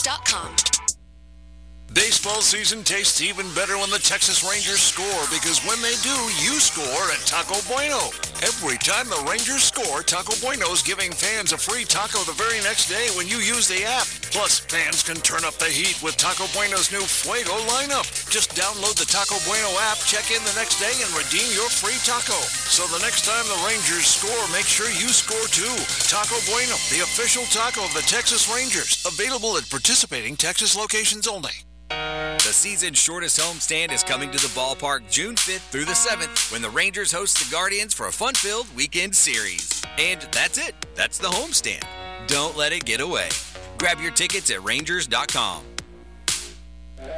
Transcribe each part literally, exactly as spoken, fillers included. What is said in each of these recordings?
dot com. Baseball season tastes even better when the Texas Rangers score, because when they do, you score at Taco Bueno. Every time the Rangers score, Taco Bueno is giving fans a free taco the very next day when you use the app. Plus, fans can turn up the heat with Taco Bueno's new Fuego lineup. Just download the Taco Bueno app, check in the next day, and redeem your free taco. So the next time the Rangers score, make sure you score too. Taco Bueno, the official taco of the Texas Rangers. Available at participating Texas locations only. The season's shortest homestand is coming to the ballpark June fifth through the seventh when the Rangers host the Guardians for a fun-filled weekend series. And that's it. That's the homestand. Don't let it get away. Grab your tickets at Rangers dot com. Right,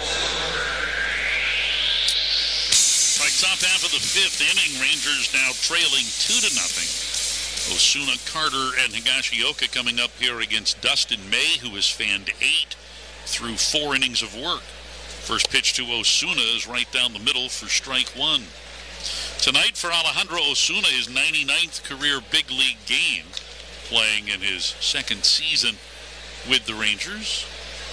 top half of the fifth inning, Rangers now trailing two to nothing. Osuna, Carter, and Higashioka coming up here against Dustin May, who has fanned eight through four innings of work. First pitch to Osuna is right down the middle for strike one. Tonight for Alejandro Osuna, his ninety-ninth career big league game, playing in his second season with the Rangers.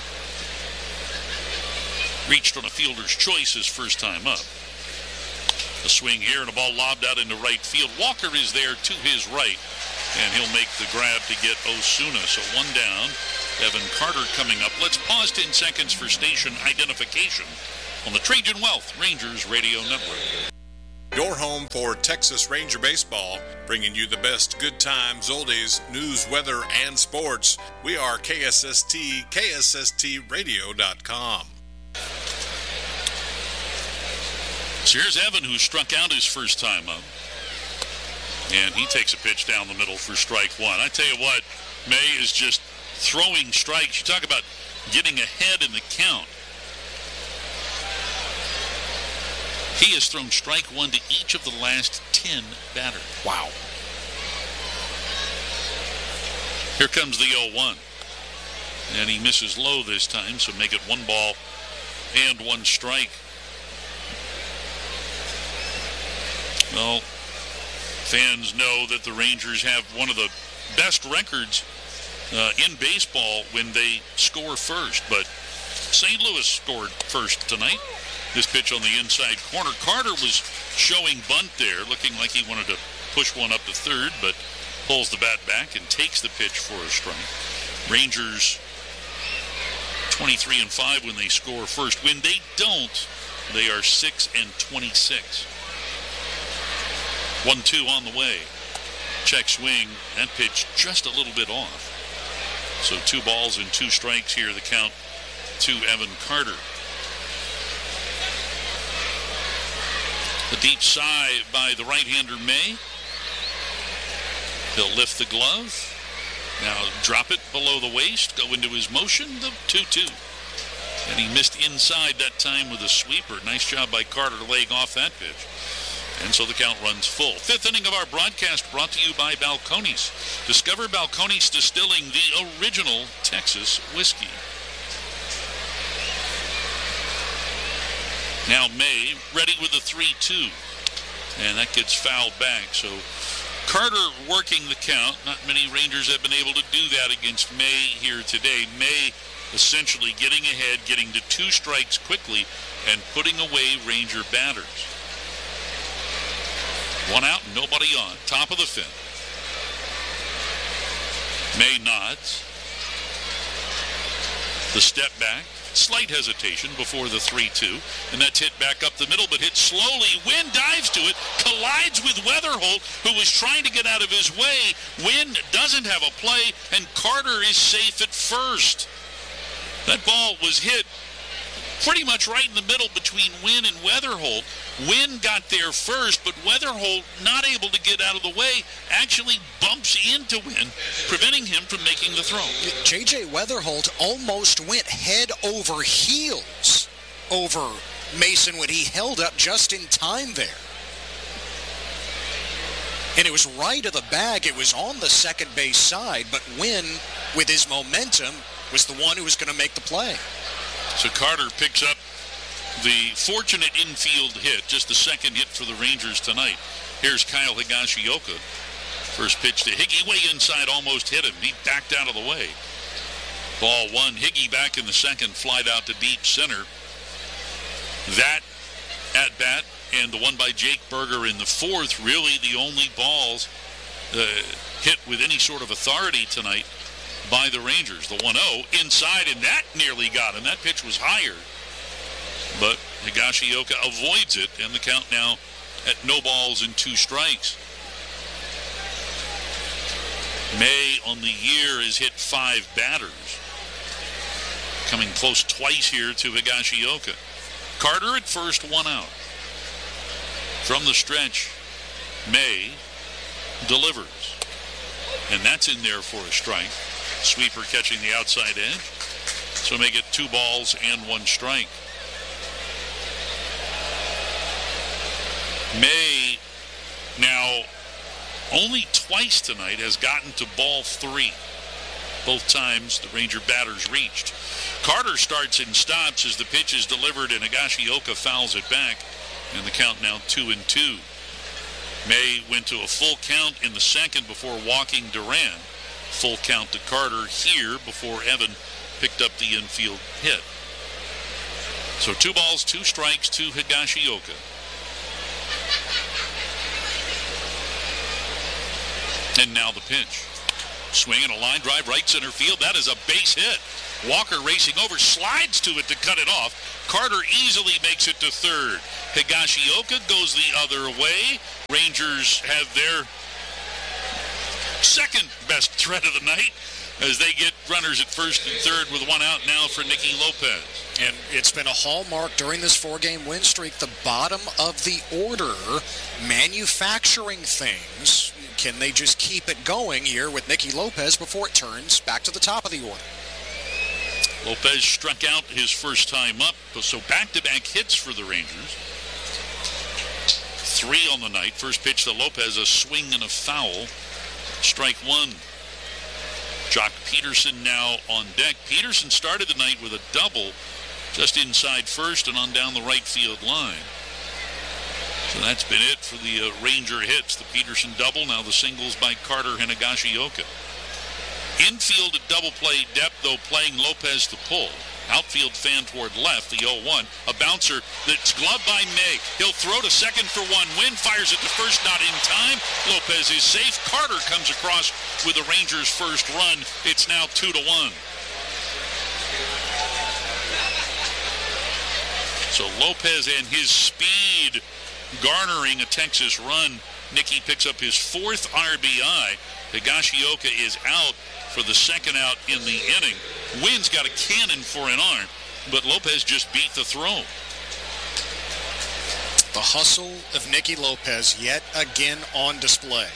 Reached on a fielder's choice his first time up. A swing here and a ball lobbed out into right field. Walker is there to his right, and he'll make the grab to get Osuna. So one down. Evan Carter coming up. Let's pause ten seconds for station identification on the Trajan Wealth Rangers Radio Network. Your home for Texas Ranger baseball, bringing you the best good times, oldies, news, weather, and sports. We are K S S T, K S S T radio dot com. So here's Evan, who struck out his first time up. And he takes a pitch down the middle for strike one. I tell you what, May is just throwing strikes. You talk about getting ahead in the count. He has thrown strike one to each of the last ten batters. Wow. Here comes the oh one. And he misses low this time, so make it one ball and one strike. Well, fans know that the Rangers have one of the best records Uh, in baseball when they score first, but Saint Louis scored first tonight. This pitch on the inside corner. Carter was showing bunt there, looking like he wanted to push one up to third, but pulls the bat back and takes the pitch for a strike. Rangers twenty-three and five when they score first. When they don't, they are six and twenty-six. one two on the way. Check swing. That pitch just a little bit off. So two balls and two strikes here, the count to Evan Carter. A deep sigh by the right-hander May. He'll lift the glove. Now drop it below the waist, go into his motion, the two two. And he missed inside that time with a sweeper. Nice job by Carter laying off that pitch. And so the count runs full. Fifth inning of our broadcast brought to you by Balcones. Discover Balcones Distilling, the original Texas whiskey. Now May ready with the three two. And that gets fouled back. So Carter working the count. Not many Rangers have been able to do that against May here today. May essentially getting ahead, getting to two strikes quickly, and putting away Ranger batters. One out, nobody on. Top of the fifth. May nods. The step back. Slight hesitation before the three two. And that's hit back up the middle, but hit slowly. Wynn dives to it, collides with Weatherholt, who was trying to get out of his way. Wynn doesn't have a play, and Carter is safe at first. That ball was hit pretty much right in the middle between Wynn and Weatherholt. Wynn got there first, but Weatherholt, not able to get out of the way, actually bumps into Wynn, preventing him from making the throw. J J. Weatherholt almost went head over heels over Mason when he held up just in time there. And it was right of the bag. It was on the second base side, but Wynn, with his momentum, was the one who was going to make the play. So Carter picks up the fortunate infield hit, just the second hit for the Rangers tonight. Here's Kyle Higashioka. First pitch to Higgy, way inside, almost hit him. He backed out of the way. Ball one. Higgy back in the second, flied out to deep center. That at bat and the one by Jake Berger in the fourth, really the only balls uh, hit with any sort of authority tonight by the Rangers. The one oh inside, and that nearly got him. That pitch was higher, but Higashioka avoids it, and the count now at no balls and two strikes. May on the year has hit five batters, coming close twice here to Higashioka. Carter at first, one out. From the stretch, May delivers, and that's in there for a strike. Sweeper catching the outside edge, so make it two balls and one strike. May now only twice tonight has gotten to ball three. Both times the Ranger batters reached. Carter starts and stops as the pitch is delivered, and Higashioka fouls it back, and the count now two and two. May went to a full count in the second before walking Duran. Full count to Carter here before Evan picked up the infield hit. So two balls, two strikes to Higashioka. And now the pitch. Swing and a line drive right center field. That is a base hit. Walker racing over, slides to it to cut it off. Carter easily makes it to third. Higashioka goes the other way. Rangers have their second best threat of the night as they get runners at first and third with one out now for Nicky Lopez. And it's been a hallmark during this four-game win streak, the bottom of the order, manufacturing things. Can they just keep it going here with Nicky Lopez before it turns back to the top of the order? Lopez struck out his first time up, so back-to-back hits for the Rangers. Three on the night. First pitch to Lopez, a swing and a foul. Strike one. Jock Peterson now on deck. Peterson started the night with a double just inside first and on down the right field line. So that's been it for the uh, Ranger hits. The Peterson double, now the singles by Carter and Higashioka. Infield at double play depth, though, playing Lopez to pull. Outfield fan toward left, the oh one. A bouncer that's gloved by May. He'll throw to second for one win. Fires it to first, not in time. Lopez is safe. Carter comes across with the Rangers' first run. It's now two to one. So Lopez and his speed garnering a Texas run. Nicky picks up his fourth R B I. Higashioka is out for the second out in the inning. Wynn's got a cannon for an arm, but Lopez just beat the throw. The hustle of Nicky Lopez yet again on display.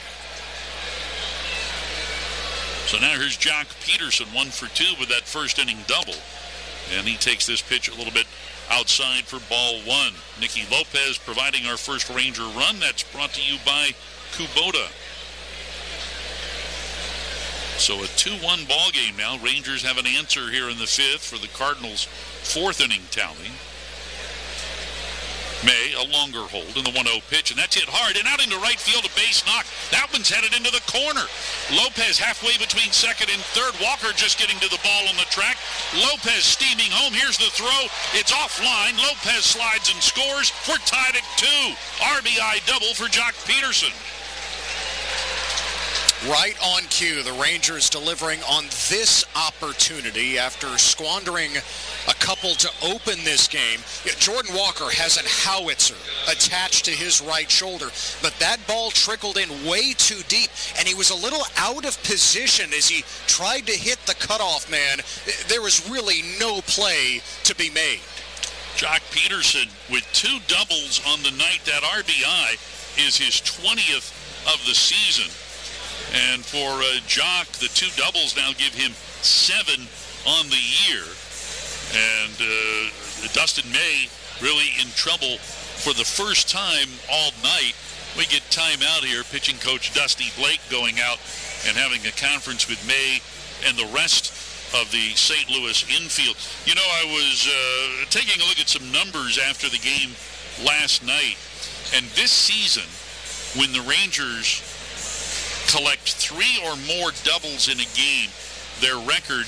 So now here's Jock Peterson, one for two with that first inning double. And he takes this pitch a little bit outside for ball one. Nicky Lopez providing our first Ranger run. That's brought to you by Kubota. So a two one ball game now. Rangers have an answer here in the fifth for the Cardinals' fourth inning tally. May, a longer hold in the one oh pitch, and that's hit hard and out into right field, a base knock. That one's headed into the corner. Lopez halfway between second and third. Walker just getting to the ball on the track. Lopez steaming home. Here's the throw. It's offline. Lopez slides and scores. We're tied at two. R B I double for Jock Peterson. Right on cue, the Rangers delivering on this opportunity after squandering a couple to open this game. Jordan Walker has an howitzer attached to his right shoulder, but that ball trickled in way too deep, and he was a little out of position as he tried to hit the cutoff man. There was really no play to be made. Jock Peterson with two doubles on the night. That R B I is his twentieth of the season. And for uh, Jock, the two doubles now give him seven on the year. And uh, Dustin May really in trouble for the first time all night. We get time out here. Pitching coach Dusty Blake going out and having a conference with May and the rest of the Saint Louis infield. You know, I was uh, taking a look at some numbers after the game last night. And this season, when the Rangers collect three or more doubles in a game, their record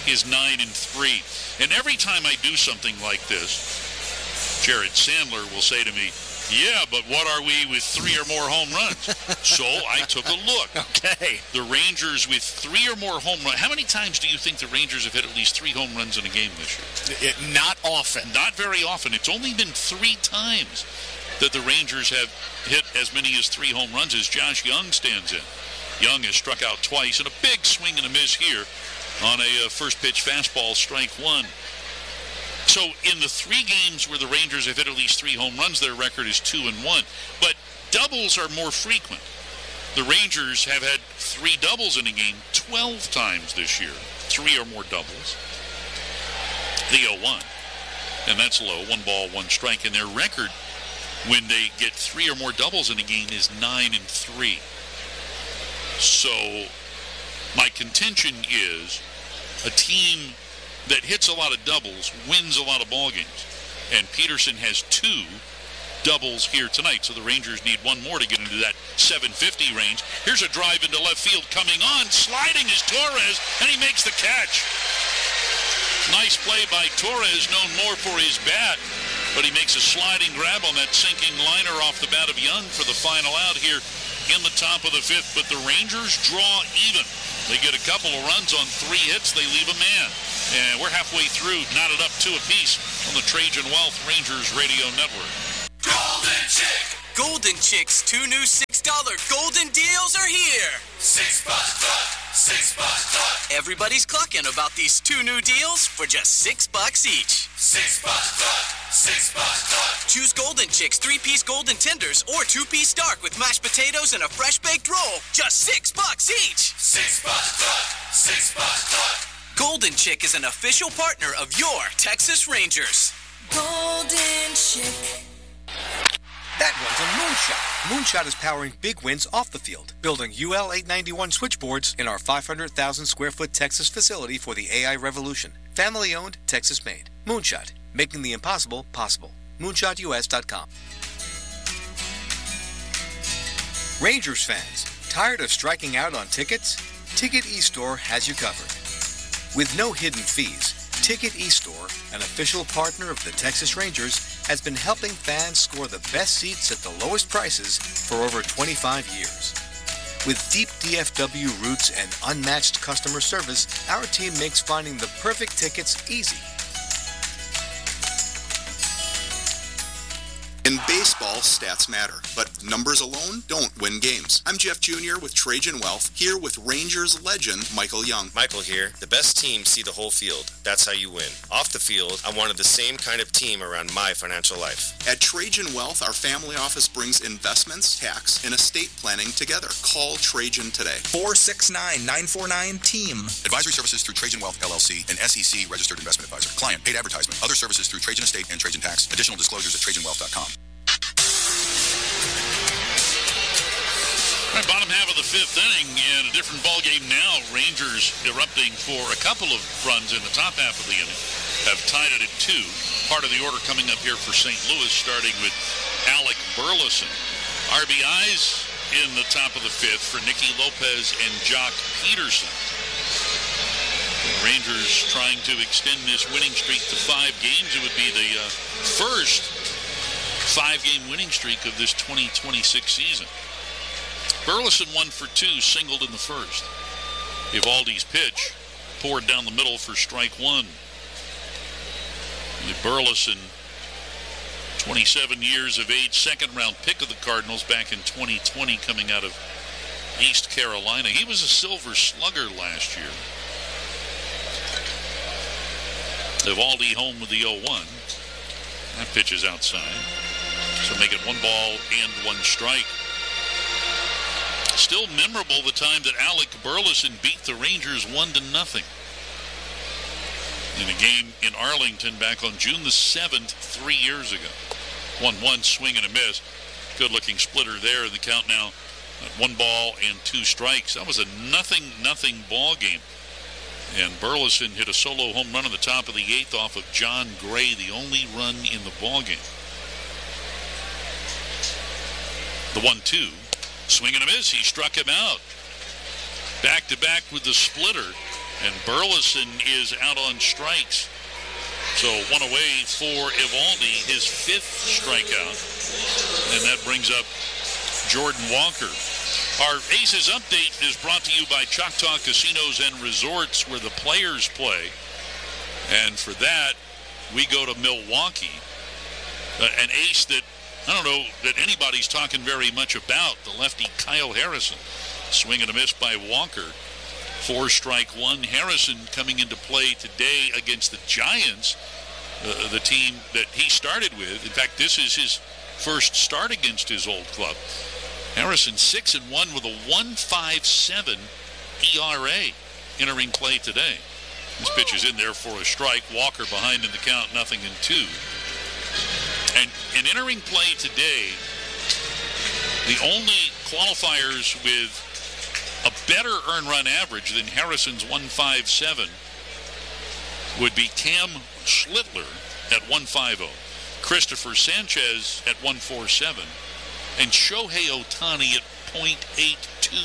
is nine and three. And every time I do something like this, Jared Sandler will say to me, yeah, but what are we with three or more home runs? So I took a look. Okay. The Rangers with three or more home runs. How many times do you think the Rangers have hit at least three home runs in a game this year? It, not often. Not very often. It's only been three times that the Rangers have hit as many as three home runs as Josh Young stands in. Young has struck out twice, and a big swing and a miss here on a uh, first pitch fastball, strike one. So in the three games where the Rangers have hit at least three home runs, their record is two and one. But doubles are more frequent. The Rangers have had three doubles in a game twelve times this year. Three or more doubles. The oh one. And that's low. One ball, one strike. And their record when they get three or more doubles in a game is nine and three. So my contention is a team that hits a lot of doubles wins a lot of ball games. And Peterson has two doubles here tonight, so the Rangers need one more to get into that seven fifty range. Here's a drive into left field coming on. Sliding is Torres, and he makes the catch. Nice play by Torres, known more for his bat, but he makes a sliding grab on that sinking liner off the bat of Young for the final out here in the top of the fifth. But the Rangers draw even. They get a couple of runs on three hits. They leave a man. And we're halfway through, knotted up two apiece on the Trajan Wealth Rangers Radio Network. Golden Chick! Golden Chick's two new six dollar golden deals are here! Six bucks cluck! Six bucks cluck! Everybody's clucking about these two new deals for just six bucks each. Six bucks cluck! Six bucks cluck! Choose Golden Chick's three-piece golden tenders or two-piece dark with mashed potatoes and a fresh baked roll. Just six bucks each! Six bucks cluck! Six bucks cluck! Golden Chick is an official partner of your Texas Rangers. Golden Chick. That one's a Moonshot. Moonshot is powering big wins off the field, building U L eight ninety-one switchboards in our five hundred thousand square foot Texas facility for the A I revolution. Family owned, Texas made. Moonshot, making the impossible possible. moonshot U S dot com. Rangers fans, tired of striking out on tickets? Ticket eStore has you covered. With no hidden fees, Ticket eStore, an official partner of the Texas Rangers, has been helping fans score the best seats at the lowest prices for over twenty-five years. With deep D F W roots and unmatched customer service, our team makes finding the perfect tickets easy. In baseball, stats matter, but numbers alone don't win games. I'm Jeff Junior with Trajan Wealth, here with Rangers legend Michael Young. Michael here. The best teams see the whole field. That's how you win. Off the field, I wanted the same kind of team around my financial life. At Trajan Wealth, our family office brings investments, tax, and estate planning together. Call Trajan today. four six nine, nine four nine, team. Advisory services through Trajan Wealth, L L C, an S E C registered investment advisor. Client, paid advertisement. Other services through Trajan Estate and Trajan Tax. Additional disclosures at trajan wealth dot com. All right, bottom half of the fifth inning in a different ball game now. Rangers erupting for a couple of runs in the top half of the inning. Have tied it at two. Part of the order coming up here for Saint Louis, starting with Alec Burleson. R B Is in the top of the fifth for Nicky Lopez and Jock Peterson. Rangers trying to extend this winning streak to five games. It would be the uh, first five-game winning streak of this twenty twenty-six season. Burleson one for two, singled in the first. Evaldi's pitch poured down the middle for strike one. The Burleson, twenty-seven years of age, second-round pick of the Cardinals back in twenty twenty, coming out of East Carolina. He was a Silver Slugger last year. Evaldi home with the oh one. That pitch is outside. So make it one ball and one strike. Still memorable the time that Alec Burleson beat the Rangers one to nothing in a game in Arlington back on June the seventh, three years ago. one one, swing and a miss. Good-looking splitter there in the count now at one ball and two strikes. That was a nothing-nothing ball game. And Burleson hit a solo home run in the top of the eighth off of John Gray, the only run in the ball game. The one two. Swing and a miss. He struck him out. Back-to-back with the splitter. And Burleson is out on strikes. So one away for Evaldi, his fifth strikeout. And that brings up Jordan Walker. Our Aces Update is brought to you by Choctaw Casinos and Resorts, where the players play. And for that, we go to Milwaukee. Uh, an ace that, I don't know that anybody's talking very much about, the lefty Kyle Harrison. Swing and a miss by Walker. Four strike one. Harrison coming into play today against the Giants, uh, the team that he started with. In fact, this is his first start against his old club. Harrison six and one with a one point five seven E R A entering play today. This pitch is in there for a strike. Walker behind in the count, nothing in two. And in entering play today, the only qualifiers with a better earned run average than Harrison's one point five seven would be Cam Schlittler at one point five oh, Christopher Sanchez at one point four seven, and Shohei Ohtani at point eight two.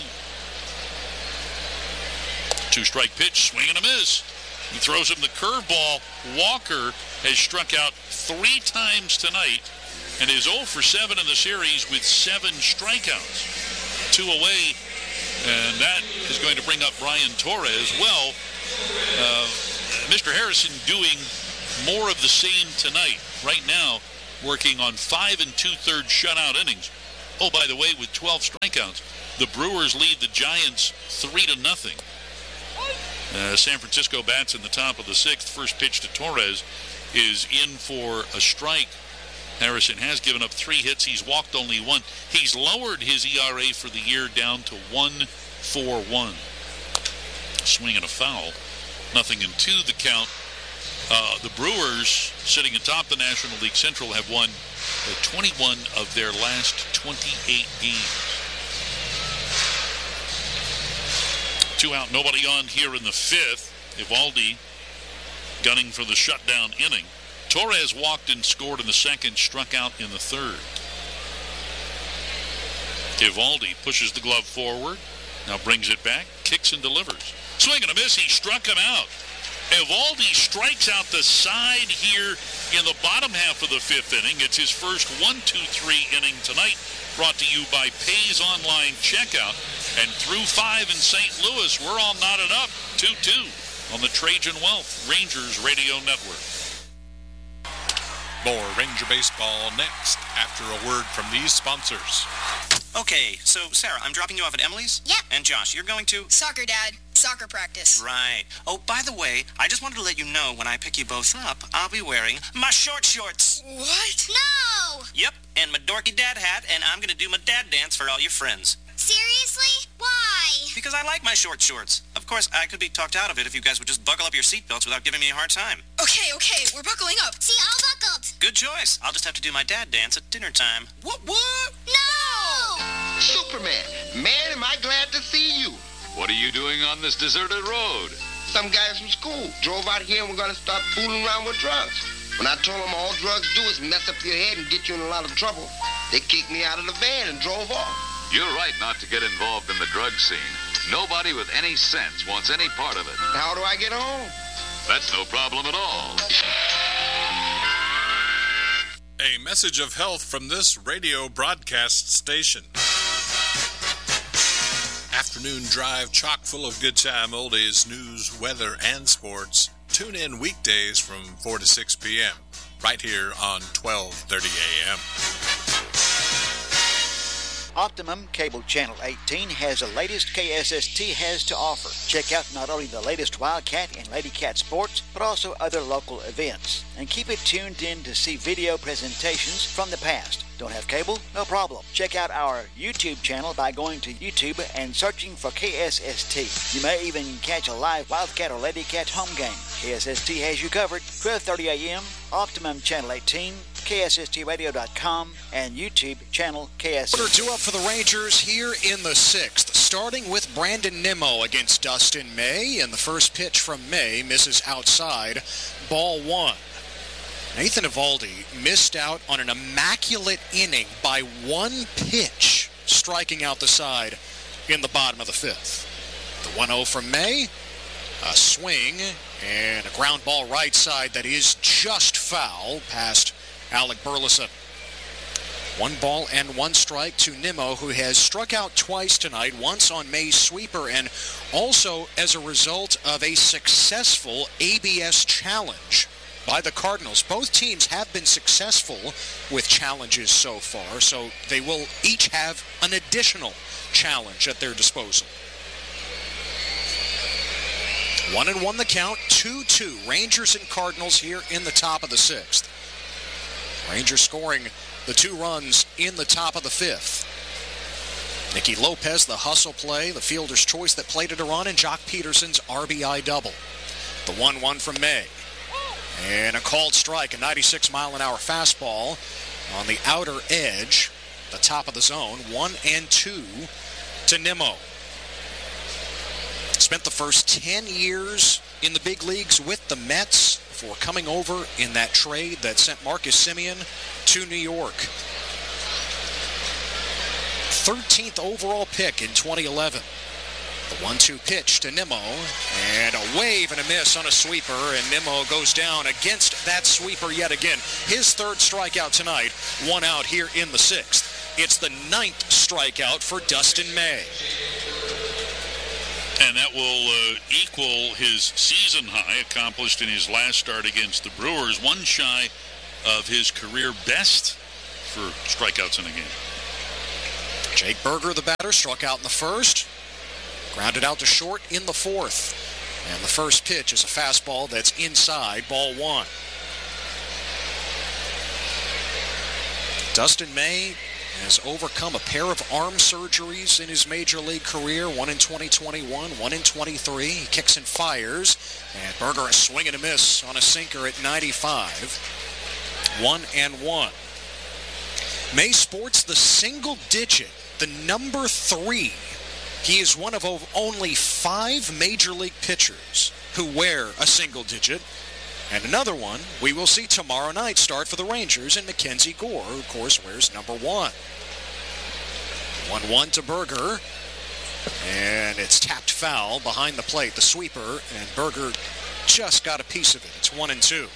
Two-strike pitch, swing and a miss. He throws him the curveball. Walker has struck out three times tonight and is oh for seven in the series with seven strikeouts. Two away, and that is going to bring up Brian Torres. Well, uh, Mister Harrison doing more of the same tonight. Right now, working on five and two-thirds shutout innings. Oh, by the way, with twelve strikeouts, the Brewers lead the Giants three to nothing. Uh, San Francisco bats in the top of the sixth. First pitch to Torres is in for a strike. Harrison has given up three hits. He's walked only one. He's lowered his E R A for the year down to one point four one. Swing and a foul. Nothing in two, the count. Uh, the Brewers, sitting atop the National League Central, have won uh, twenty-one of their last twenty-eight games. Two out, nobody on here in the fifth. Evaldi gunning for the shutdown inning. Torres walked and scored in the second, struck out in the third. Evaldi pushes the glove forward, now brings it back, kicks and delivers. Swing and a miss, he struck him out. Evaldi strikes out the side here in the bottom half of the fifth inning. It's his first one two three inning tonight, brought to you by Pays Online Checkout. And through five in Saint Louis, we're all knotted up two two on the Trajan Wealth Rangers Radio Network. More Ranger Baseball next after a word from these sponsors. Okay, so Sarah, I'm dropping you off at Emily's? Yep. And Josh, you're going to? Soccer, Dad. Soccer practice. Right. Oh, by the way, I just wanted to let you know when I pick you both up, I'll be wearing my short shorts. What? No! Yep, and my dorky dad hat, and I'm going to do my dad dance for all your friends. Seriously? Why? Because I like my short shorts. Of course, I could be talked out of it if you guys would just buckle up your seatbelts without giving me a hard time. Okay, okay, we're buckling up. See, all buckled. Good choice. I'll just have to do my dad dance at dinner time. What, what? No! Superman, man, am I glad to see you. What are you doing on this deserted road? Some guys from school drove out here and we're going to start fooling around with drugs. When I told them all drugs do is mess up your head and get you in a lot of trouble, they kicked me out of the van and drove off. You're right not to get involved in the drug scene. Nobody with any sense wants any part of it. How do I get home? That's no problem at all. A message of health from this radio broadcast station. Afternoon drive chock full of good time oldies, news, weather, and sports. Tune in weekdays from four to six p.m. right here on twelve thirty a.m. Optimum Cable Channel eighteen has the latest K S S T has to offer. Check out not only the latest Wildcat and Lady Cat sports, but also other local events. And keep it tuned in to see video presentations from the past. Don't have cable? No problem. Check out our YouTube channel by going to YouTube and searching for K S S T. You may even catch a live Wildcat or Lady Cat home game. K S S T has you covered. twelve thirty a.m., Optimum Channel eighteen, K S S T radio dot com, and YouTube channel K S S T. Order two up for the Rangers here in the sixth, starting with Brandon Nimmo against Dustin May, and the first pitch from May misses outside, ball one. Nathan Evaldi missed out on an immaculate inning by one pitch, striking out the side in the bottom of the fifth. The one oh from May, A swing and a ground ball right side that is just foul past Alec Burleson. One ball and one strike to Nimmo, who has struck out twice tonight, once on May's sweeper and also as a result of a successful A B S challenge by the Cardinals. Both teams have been successful with challenges so far, so they will each have an additional challenge at their disposal. One and one the count, two two. Rangers and Cardinals here in the top of the sixth. Rangers scoring the two runs in the top of the fifth. Nicky Lopez, the hustle play, the fielder's choice that played it a run, and Jock Peterson's R B I double. The one one from May. And a called strike, a ninety-six mile an hour fastball on the outer edge, the top of the zone. One and two to Nimmo. Spent the first ten years in the big leagues with the Mets before coming over in that trade that sent Marcus Semien to New York. thirteenth overall pick in twenty eleven. The one two pitch to Nimmo, and a wave and a miss on a sweeper, and Nimmo goes down against that sweeper yet again. His third strikeout tonight, one out here in the sixth. It's the ninth strikeout for Dustin May. And that will uh, equal his season high accomplished in his last start against the Brewers, one shy of his career best for strikeouts in a game. Jake Berger, the batter, struck out in the first. Grounded out to short in the fourth. And the first pitch is a fastball that's inside, ball one. Dustin May has overcome a pair of arm surgeries in his major league career, one in twenty twenty-one, one in twenty-three. He kicks and fires, and Berger a swing and a miss on a sinker at ninety-five. One and one. May sports the single digit, the number three. He is one of only five major league pitchers who wear a single digit. And another one we will see tomorrow night start for the Rangers, and Mackenzie Gore, who of course wears number one. one one to Berger. And it's tapped foul behind the plate, the sweeper, and Berger just got a piece of it. It's one and two.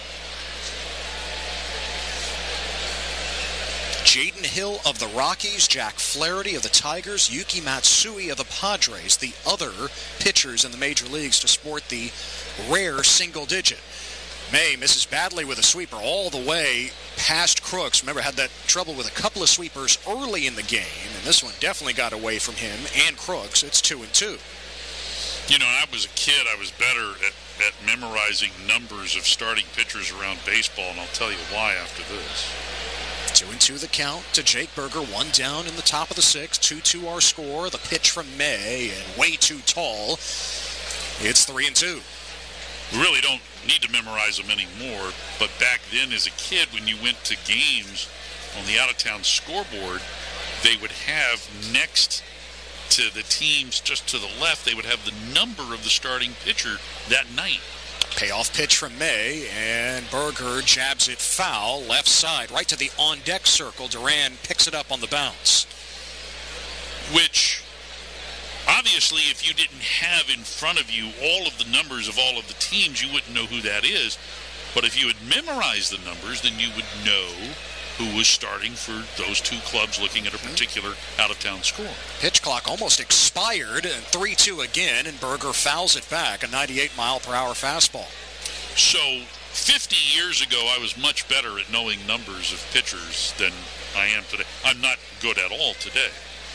Jaden Hill of the Rockies, Jack Flaherty of the Tigers, Yuki Matsui of the Padres, the other pitchers in the major leagues to sport the rare single digit. May misses badly with a sweeper all the way past Crooks. Remember, had that trouble with a couple of sweepers early in the game, and this one definitely got away from him and Crooks. It's two and two. You know, when I was a kid, I was better at, at memorizing numbers of starting pitchers around baseball, and I'll tell you why after this. Two and two the count to Jake Berger, one down in the top of the sixth. two two our score. The pitch from May, and way too tall. It's three and two. We really don't need to memorize them anymore, but back then as a kid, when you went to games on the out-of-town scoreboard, they would have next to the teams just to the left, they would have the number of the starting pitcher that night. Payoff pitch from May, and Berger jabs it foul, left side, right to the on-deck circle. Duran picks it up on the bounce. Which, obviously, if you didn't have in front of you all of the numbers of all of the teams, you wouldn't know who that is. But if you had memorized the numbers, then you would know who was starting for those two clubs looking at a particular out-of-town score. Pitch clock almost expired, and three two again, and Berger fouls it back, a ninety-eight mile per hour fastball. So fifty years ago, I was much better at knowing numbers of pitchers than I am today. I'm not good at all today.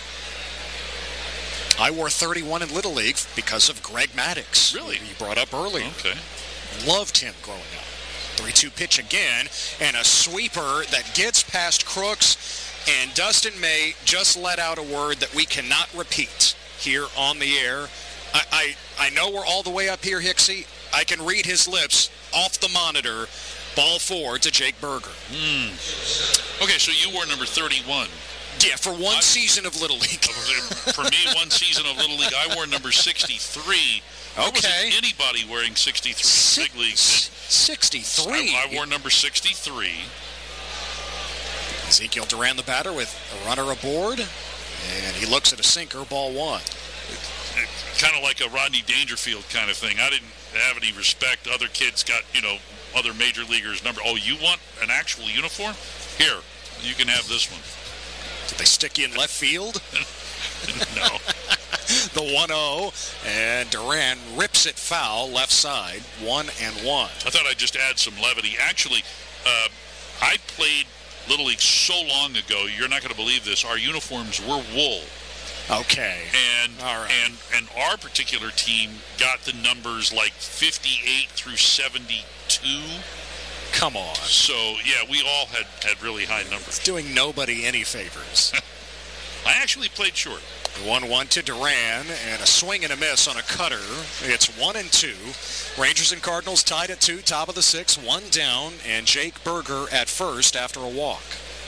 I wore thirty-one in Little League because of Greg Maddux. Really? You brought up earlier. Okay. Loved him growing up. three two pitch again, and a sweeper that gets past Crooks, and Dustin May just let out a word that we cannot repeat here on the air. I, I, I know we're all the way up here, Hicksy. I can read his lips off the monitor. Ball four to Jake Berger. Mm. Okay, so you wore number thirty-one. Yeah, for one I, season of Little League. For me, one season of Little League, I wore number sixty-three. There okay. wasn't anybody wearing sixty-three in big leagues. sixty-three? I, I wore number sixty-three. Ezekiel Duran, the batter, with a runner aboard, and he looks at a sinker, ball one. kind of like a Rodney Dangerfield kind of thing. I didn't have any respect. Other kids got, you know, other major leaguers' number. Oh, you want an actual uniform? Here, you can have this one. Did they stick you in left field? No. The one oh, and Duran rips it foul left side, one and one. I thought I'd just add some levity. Actually, uh, I played Little League so long ago, you're not going to believe this. Our uniforms were wool. Okay. And, All right. and and our particular team got the numbers like fifty-eight through seventy-two. Come on. So, yeah, we all had, had really high numbers. It's doing nobody any favors. I actually played short. one one to Duran, and a swing and a miss on a cutter. It's one and two. Rangers and Cardinals tied at two, top of the sixth, one down, and Jake Berger at first after a walk.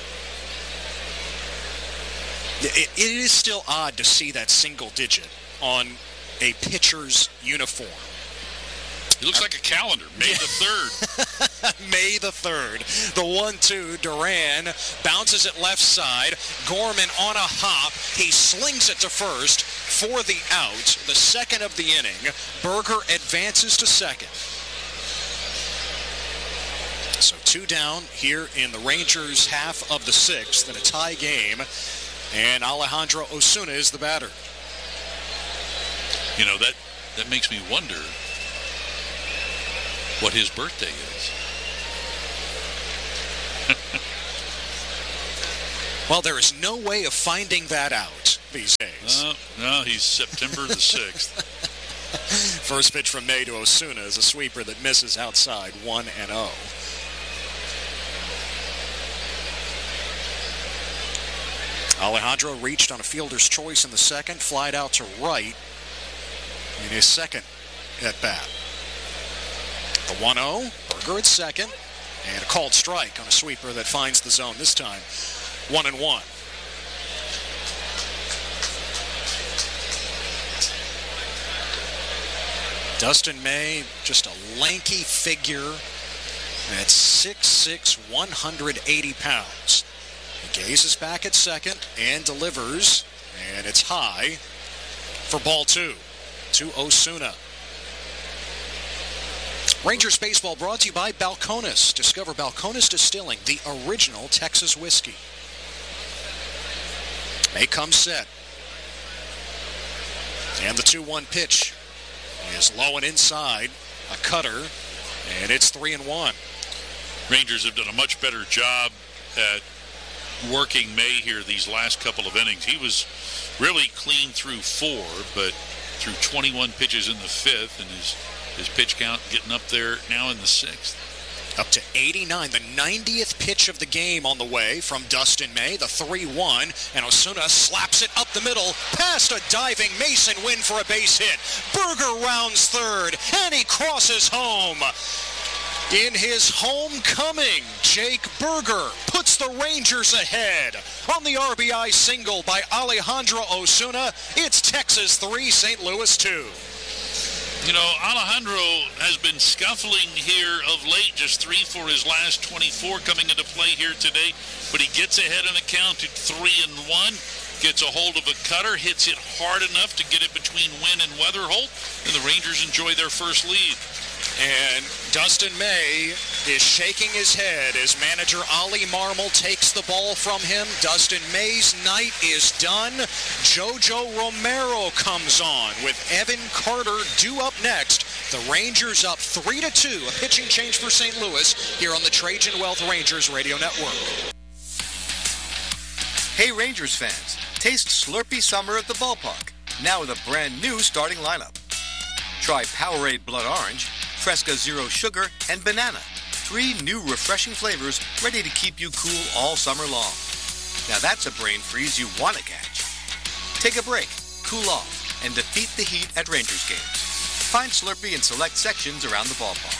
It, it is still odd to see that single digit on a pitcher's uniform. It looks like a calendar. May the third. May the third. The one two, Duran bounces it left side. Gorman on a hop. He slings it to first for the out. The second of the inning. Berger advances to second. So two down here in the Rangers' half of the sixth in a tie game. And Alejandro Osuna is the batter. You know, that, that makes me wonder what his birthday is. Well, there is no way of finding that out these days. Uh, no, he's September the sixth. First pitch from May to Osuna is a sweeper that misses outside, one and oh. Alejandro reached on a fielder's choice in the second, flied out to right in his second at bat. The one oh, Berger at second, and a called strike on a sweeper that finds the zone this time. One and one. Dustin May, just a lanky figure at six six, one hundred eighty pounds. He gazes back at second and delivers, and it's high for ball two to Osuna. Rangers baseball brought to you by Balcones. Discover Balcones Distilling, the original Texas whiskey. May comes set. And the two one pitch is low and inside. A cutter, and it's three and one. Rangers have done a much better job at working May here these last couple of innings. He was really clean through four, but through twenty-one pitches in the fifth, and his His pitch count getting up there now in the sixth. Up to eighty-nine, the ninetieth pitch of the game on the way from Dustin May, the three one, and Osuna slaps it up the middle, past a diving Mason Wynn for a base hit. Berger rounds third, and he crosses home. In his homecoming, Jake Berger puts the Rangers ahead. On the R B I single by Alejandro Osuna, it's Texas three, Saint Louis two. You know, Alejandro has been scuffling here of late, just three for his last twenty-four coming into play here today. But he gets ahead in the count at three and one, gets a hold of a cutter, hits it hard enough to get it between Wynn and Weatherholt, and the Rangers enjoy their first lead. And Dustin May is shaking his head as manager Ollie Marmol takes the ball from him. Dustin May's night is done. Jojo Romero comes on with Evan Carter due up next. The Rangers up three to two. A pitching change for Saint Louis here on the Trajan Wealth Rangers Radio Network. Hey Rangers fans, taste Slurpee Summer at the ballpark. Now with a brand new starting lineup. Try Powerade Blood Orange, Fresca Zero Sugar, and Banana. Three new refreshing flavors ready to keep you cool all summer long. Now that's a brain freeze you want to catch. Take a break, cool off, and defeat the heat at Rangers games. Find Slurpee in select sections around the ballpark.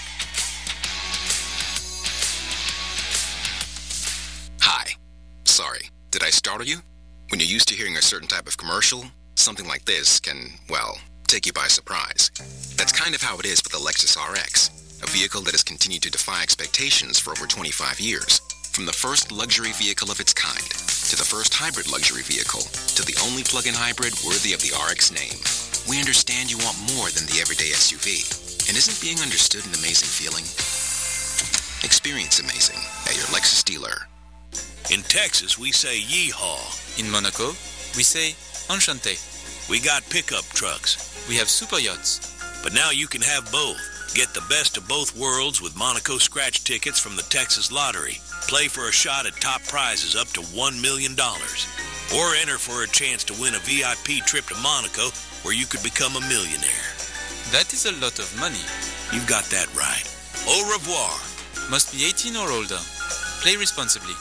Hi. Sorry, did I startle you? When you're used to hearing a certain type of commercial, something like this can, well, take you by surprise. That's kind of how it is with the Lexus R X, a vehicle that has continued to defy expectations for over twenty-five years. From the first luxury vehicle of its kind, to the first hybrid luxury vehicle, to the only plug-in hybrid worthy of the R X name. We understand you want more than the everyday S U V. And isn't being understood an amazing feeling? Experience amazing at your Lexus dealer. In Texas, we say yeehaw. In Monaco, we say enchanté. We got pickup trucks. We have super yachts. But now you can have both. Get the best of both worlds with Monaco scratch tickets from the Texas Lottery. Play for a shot at top prizes up to one million dollars. Or enter for a chance to win a V I P trip to Monaco where you could become a millionaire. That is a lot of money. You've got that right. Au revoir. Must be eighteen or older. Play responsibly.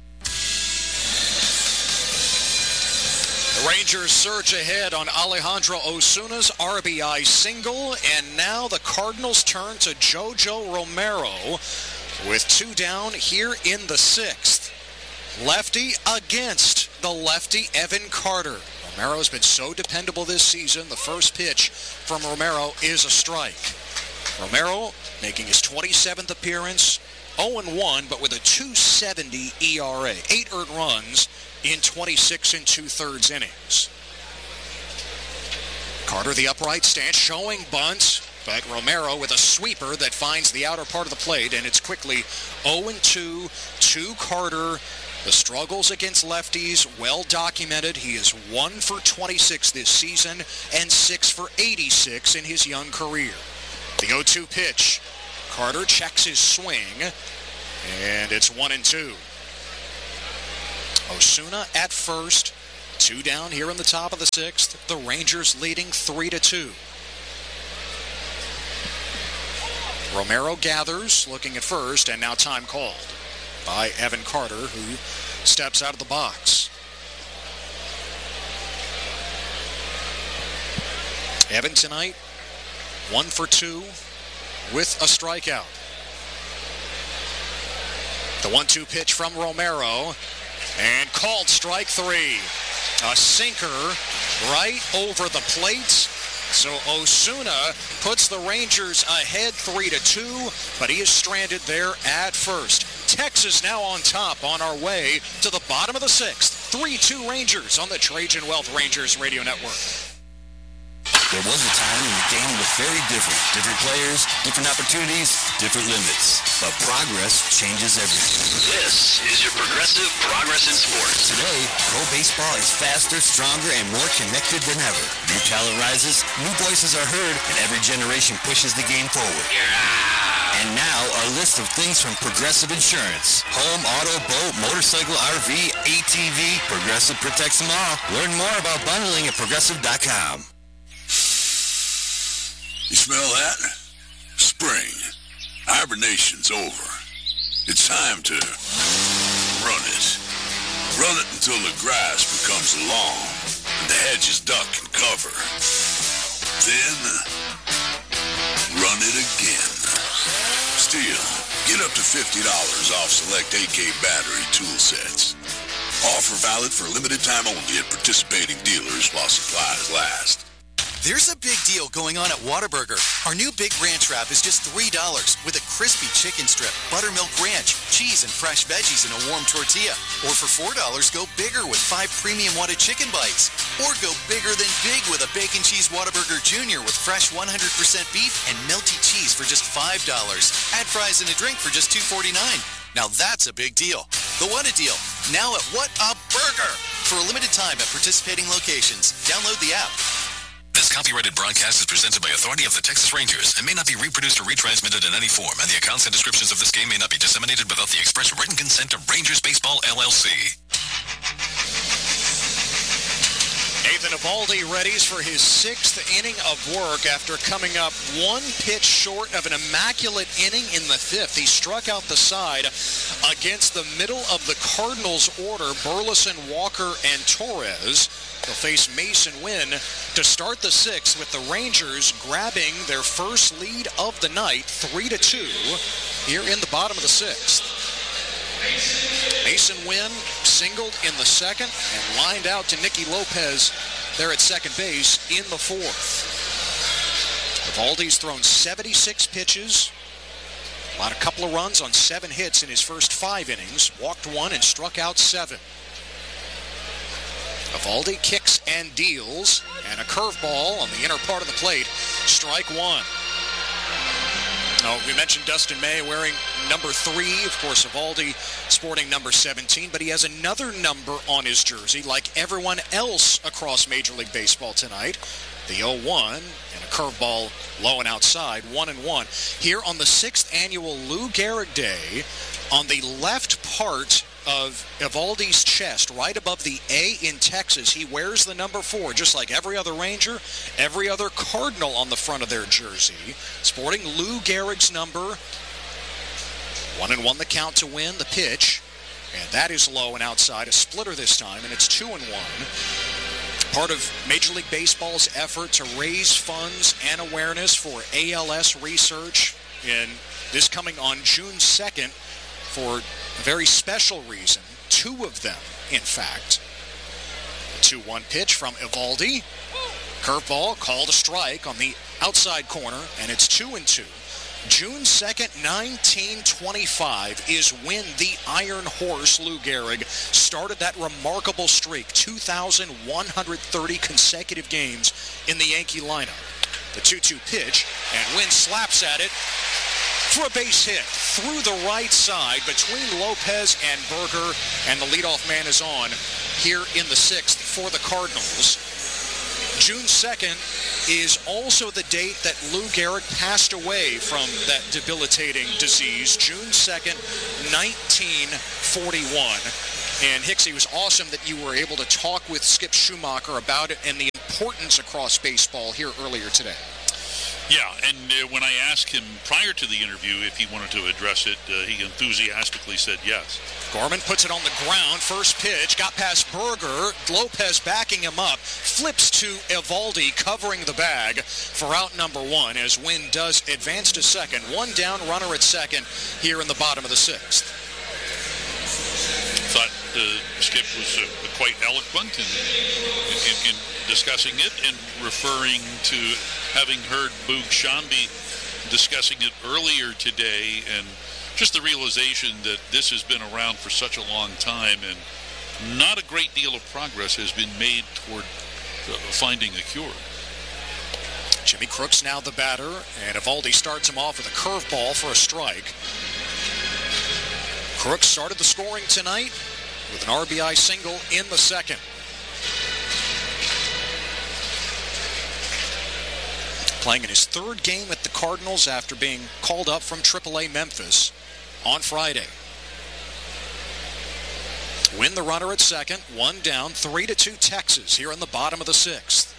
The Rangers surge ahead on Alejandro Osuna's R B I single, and now the Cardinals turn to Jojo Romero with two down here in the sixth. Lefty against the lefty Evan Carter. Romero's been so dependable this season. The first pitch from Romero is a strike. Romero making his twenty-seventh appearance, oh and one, but with a two seventy E R A. Eight earned runs in twenty-six and two-thirds innings. Carter, the upright stance, showing bunt, but Romero with a sweeper that finds the outer part of the plate, and it's quickly oh and two to Carter. The struggles against lefties, well documented. He is one for twenty-six this season and six for eighty-six in his young career. The oh two pitch. Carter checks his swing, and it's one and two. Osuna at first, two down here in the top of the sixth. The Rangers leading three to two. Romero gathers, looking at first, and now time called by Evan Carter, who steps out of the box. Evan tonight, one for two with a strikeout. The one two pitch from Romero, and called strike three. A sinker right over the plate. So Osuna puts the Rangers ahead three to two, but he is stranded there at first. Texas now on top on our way to the bottom of the sixth. three two Rangers on the Trajan Wealth Rangers Radio Network. There was a time when the game was very different. Different players, different opportunities, different limits. But progress changes everything. This is your Progressive Progress in Sports. Today, pro baseball is faster, stronger, and more connected than ever. New talent rises, new voices are heard, and every generation pushes the game forward. Yeah. And now, our list of things from Progressive Insurance. Home, auto, boat, motorcycle, R V, A T V. Progressive protects them all. Learn more about bundling at progressive dot com. You smell that? Spring. Hibernation's over. It's time to run it. Run it until the grass becomes long and the hedges duck and cover. Then, run it again. Still, get up to fifty dollars off select A K battery tool sets. Offer valid for a limited time only at participating dealers while supplies last. There's a big deal going on at Whataburger. Our new Big Ranch Wrap is just three dollars with a crispy chicken strip, buttermilk ranch, cheese, and fresh veggies in a warm tortilla. Or for four dollars, go bigger with five premium Whata chicken bites. Or go bigger than big with a Bacon Cheese Whataburger Junior with fresh one hundred percent beef and melty cheese for just five dollars. Add fries and a drink for just two forty-nine. Now that's a big deal. The Whata deal, now at What a Burger! For a limited time at participating locations. Download the app. This copyrighted broadcast is presented by authority of the Texas Rangers and may not be reproduced or retransmitted in any form, and the accounts and descriptions of this game may not be disseminated without the express written consent of Rangers Baseball, L L C. Nathan Eovaldi readies for his sixth inning of work after coming up one pitch short of an immaculate inning in the fifth. He struck out the side against the middle of the Cardinals order, Burleson, Walker, and Torres. They'll face Mason Wynn to start the sixth, with the Rangers grabbing their first lead of the night, three to two, here in the bottom of the sixth. Mason Wynn singled in the second and lined out to Nicky Lopez there at second base in the fourth. Eovaldi's thrown seventy-six pitches, allowed a couple of runs on seven hits in his first five innings, walked one and struck out seven. Evaldi kicks and deals, and a curveball on the inner part of the plate. Strike one. Oh, we mentioned Dustin May wearing number three. Of course, Evaldi sporting number seventeen, but he has another number on his jersey, like everyone else across Major League Baseball tonight. The oh one, and a curveball low and outside, one and one. Here on the sixth annual Lou Gehrig Day, on the left part of Evaldi's chest, right above the A in Texas, he wears the number four, just like every other Ranger, every other Cardinal on the front of their jersey, sporting Lou Gehrig's number. One and one the count to win, the pitch, and that is low and outside, a splitter this time, and it's two and one. Part of Major League Baseball's effort to raise funds and awareness for A L S research, and this coming on June second for a very special reason. Two of them, in fact. two one pitch from Evaldi. Curveball called a strike on the outside corner, and it's two and two. June second, nineteen twenty-five is when the Iron Horse, Lou Gehrig, started that remarkable streak, two thousand one hundred thirty consecutive games in the Yankee lineup. The two two pitch, and Wynn slaps at it for a base hit through the right side between Lopez and Berger, and the leadoff man is on here in the sixth for the Cardinals. June second is also the date that Lou Gehrig passed away from that debilitating disease, June second, nineteen forty-one. And Hicksy, it was awesome that you were able to talk with Skip Schumacher about it and the importance across baseball here earlier today. Yeah, and uh, when I asked him prior to the interview if he wanted to address it, uh, he enthusiastically said yes. Gorman puts it on the ground, first pitch, got past Berger, Lopez backing him up, flips to Evaldi covering the bag for out number one as Wynn does advance to second. One down, runner at second here in the bottom of the sixth. Thought uh, Skip was uh, quite eloquent in, in, in discussing it and referring to having heard Boog Shambi discussing it earlier today, and just the realization that this has been around for such a long time and not a great deal of progress has been made toward uh, finding a cure. Jimmy Crooks now the batter, and Evaldi starts him off with a curveball for a strike. Crooks started the scoring tonight with an R B I single in the second. Playing in his third game at the Cardinals after being called up from triple A Memphis on Friday. Win the runner at second, one down, three to two Texas here in the bottom of the sixth.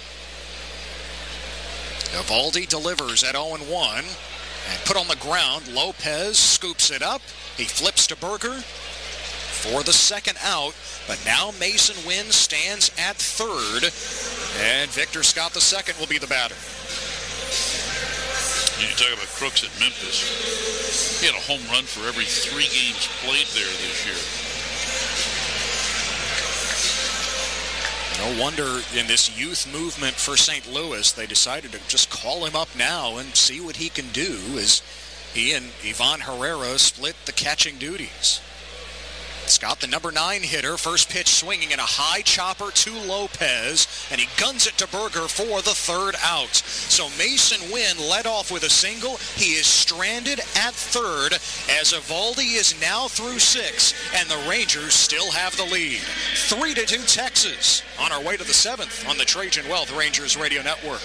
Evaldi delivers at oh and one and put on the ground. Lopez scoops it up. He flips to Berger for the second out, but now Mason Wynn stands at third, and Victor Scott the second will be the batter. You talk about Crooks at Memphis. He had a home run for every three games played there this year. No wonder in this youth movement for Saint Louis, they decided to just call him up now and see what he can do as he and Ivan Herrera split the catching duties. Scott, the number nine hitter, first pitch swinging in a high chopper to Lopez, and he guns it to Berger for the third out. So Mason Wynn led off with a single. He is stranded at third as Evaldi is now through six, and the Rangers still have the lead. Three to two Texas on our way to the seventh on the Trajan Wealth Rangers Radio Network.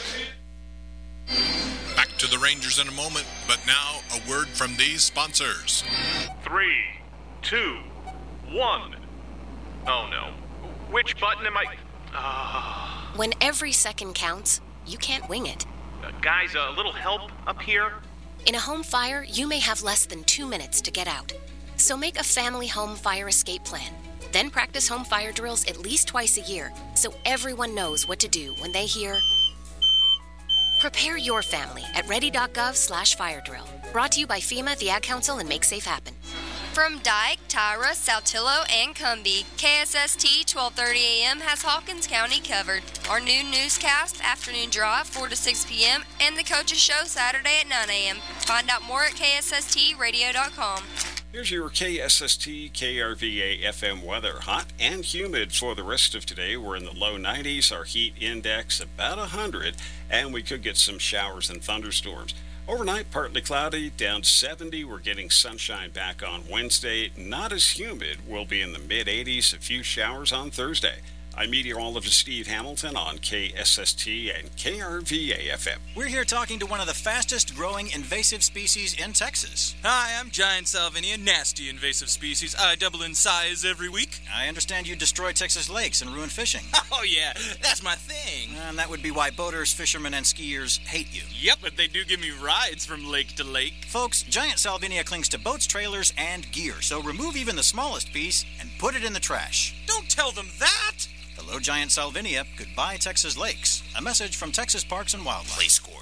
Back to the Rangers in a moment, but now a word from these sponsors. Three, two, one. Oh no. Which button am I? Uh... When every second counts, you can't wing it. Uh, guys, a little help up here? In a home fire, you may have less than two minutes to get out. So make a family home fire escape plan. Then practice home fire drills at least twice a year so everyone knows what to do when they hear. Prepare your family at ready.gov slash fire drill. Brought to you by FEMA, the Ad Council, and Make Safe Happen. From Dyke, Tyra, Saltillo, and Cumbie, K S S T twelve thirty a.m. has Hawkins County covered. Our new newscast, Afternoon Drive, four to six p.m., and the Coaches Show Saturday at nine a.m. Find out more at K S S T radio dot com. Here's your K S S T K R V A F M weather. Hot and humid for the rest of today. We're in the low nineties. Our heat index about one hundred, and we could get some showers and thunderstorms. Overnight, partly cloudy, down seventy. We're getting sunshine back on Wednesday. Not as humid. We'll be in the mid eighties. A few showers on Thursday. I'm meteorologist Steve Hamilton on K S S T and K R V A F M. We're here talking to one of the fastest growing invasive species in Texas. Hi, I'm Giant Salvinia, nasty invasive species. I double in size every week. I understand you destroy Texas lakes and ruin fishing. Oh yeah, that's my thing. And that would be why boaters, fishermen, and skiers hate you. Yep, but they do give me rides from lake to lake. Folks, Giant Salvinia clings to boats, trailers, and gear, so remove even the smallest piece and put it in the trash. Don't tell them that! Hello, Giant Salvinia. Goodbye, Texas lakes. A message from Texas Parks and Wildlife. Play score.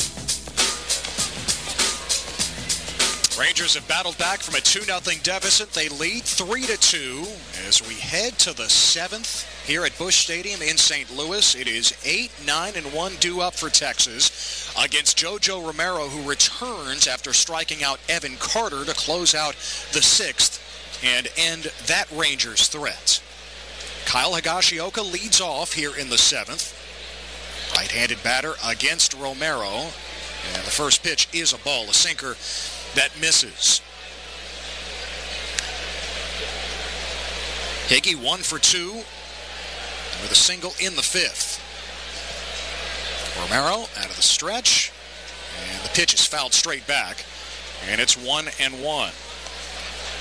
Rangers have battled back from a two nothing deficit. They lead three to two as we head to the seventh here at Busch Stadium in Saint Louis. It is eight nine and one due up for Texas against JoJo Romero, who returns after striking out Evan Carter to close out the sixth and end that Rangers threat. Kyle Higashioka leads off here in the seventh. Right-handed batter against Romero. And the first pitch is a ball, a sinker that misses. Higgy one for two with a single in the fifth. Romero out of the stretch. And the pitch is fouled straight back. And it's one and one.